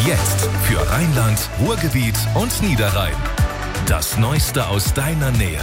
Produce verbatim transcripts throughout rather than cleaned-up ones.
Jetzt für Rheinland, Ruhrgebiet und Niederrhein. Das Neueste aus deiner Nähe.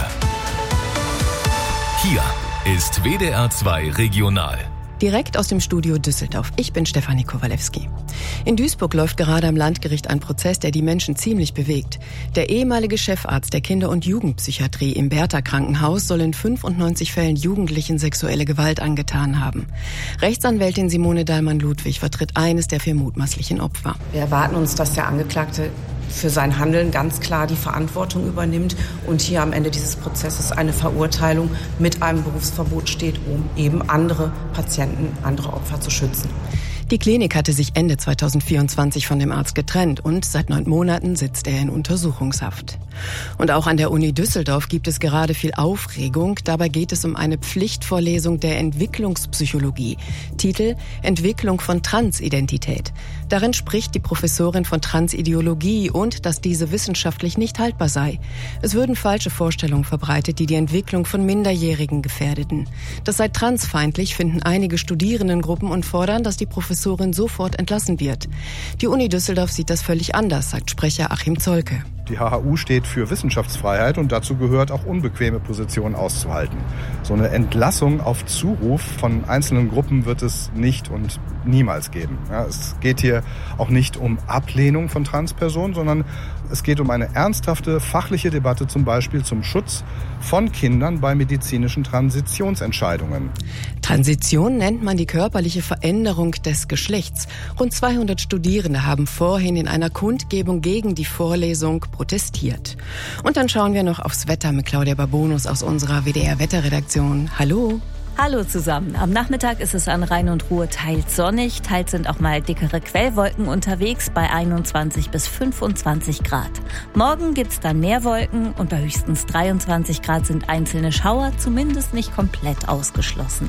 Hier ist W D R zwei Regional. Direkt aus dem Studio Düsseldorf. Ich bin Stefanie Kowalewski. In Duisburg läuft gerade am Landgericht ein Prozess, der die Menschen ziemlich bewegt. Der ehemalige Chefarzt der Kinder- und Jugendpsychiatrie im Bertha-Krankenhaus soll in fünfundneunzig Fällen Jugendlichen sexuelle Gewalt angetan haben. Rechtsanwältin Simone Dahlmann-Ludwig vertritt eines der vier mutmaßlichen Opfer. Wir erwarten uns, dass der Angeklagte für sein Handeln ganz klar die Verantwortung übernimmt und hier am Ende dieses Prozesses eine Verurteilung mit einem Berufsverbot steht, um eben andere Patienten, andere Opfer zu schützen. Die Klinik hatte sich Ende zweitausendvierundzwanzig von dem Arzt getrennt und seit neun Monaten sitzt er in Untersuchungshaft. Und auch an der Uni Düsseldorf gibt es gerade viel Aufregung. Dabei geht es um eine Pflichtvorlesung der Entwicklungspsychologie. Titel: Entwicklung von Transidentität. Darin spricht die Professorin von Transideologie und dass diese wissenschaftlich nicht haltbar sei. Es würden falsche Vorstellungen verbreitet, die die Entwicklung von Minderjährigen gefährdeten. Das sei transfeindlich, finden einige Studierendengruppen und fordern, dass die Professorin sofort entlassen wird. Die Uni Düsseldorf sieht das völlig anders, sagt Sprecher Achim Zolke. Die H H U steht für Wissenschaftsfreiheit und dazu gehört auch unbequeme Positionen auszuhalten. So eine Entlassung auf Zuruf von einzelnen Gruppen wird es nicht und niemals geben. Ja, es geht hier auch nicht um Ablehnung von Transpersonen, sondern es geht um eine ernsthafte fachliche Debatte zum Beispiel zum Schutz von Kindern bei medizinischen Transitionsentscheidungen. Transition nennt man die körperliche Veränderung des Geschlechts. Rund zweihundert Studierende haben vorhin in einer Kundgebung gegen die Vorlesung protestiert. Und dann schauen wir noch aufs Wetter mit Claudia Babonus aus unserer W D R-Wetterredaktion. Hallo. Hallo zusammen. Am Nachmittag ist es an Rhein und Ruhr teils sonnig, teils sind auch mal dickere Quellwolken unterwegs bei einundzwanzig bis fünfundzwanzig Grad. Morgen gibt's dann mehr Wolken und bei höchstens dreiundzwanzig Grad sind einzelne Schauer zumindest nicht komplett ausgeschlossen.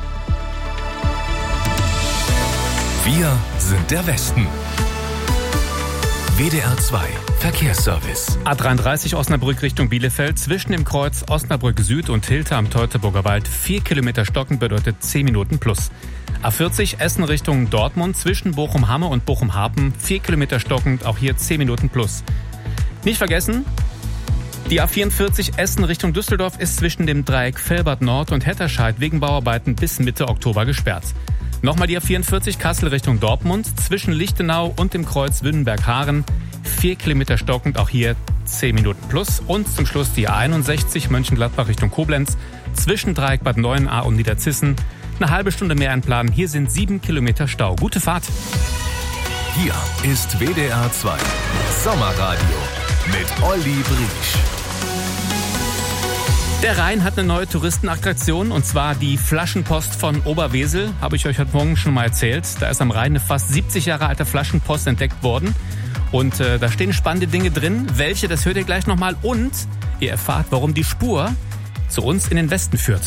Wir sind der Westen. W D R zwei Verkehrsservice. A dreiunddreißig Osnabrück Richtung Bielefeld zwischen dem Kreuz Osnabrück Süd und Hilter am Teutoburger Wald. Vier Kilometer stocken bedeutet zehn Minuten plus. A vierzig Essen Richtung Dortmund zwischen Bochum-Hamme und Bochum-Harpen. Vier Kilometer stockend, auch hier zehn Minuten plus. Nicht vergessen, die A vierundvierzig Essen Richtung Düsseldorf ist zwischen dem Dreieck Velbert Nord und Hetterscheid wegen Bauarbeiten bis Mitte Oktober gesperrt. Nochmal die A vierundvierzig Kassel Richtung Dortmund zwischen Lichtenau und dem Kreuz Wünnenberg-Haaren. Vier Kilometer stockend, auch hier zehn Minuten plus. Und zum Schluss die A einundsechzig Mönchengladbach Richtung Koblenz zwischen Dreieck Bad Neuenahr und Niederzissen. Eine halbe Stunde mehr einplanen. Hier sind sieben Kilometer Stau. Gute Fahrt. Hier ist W D R zwei Sommerradio mit Olli Briesch. Der Rhein hat eine neue Touristenattraktion und zwar die Flaschenpost von Oberwesel. Habe ich euch heute Morgen schon mal erzählt. Da ist am Rhein eine fast siebzig Jahre alte Flaschenpost entdeckt worden. Und äh, da stehen spannende Dinge drin. Welche, das hört ihr gleich nochmal. Und ihr erfahrt, warum die Spur zu uns in den Westen führt.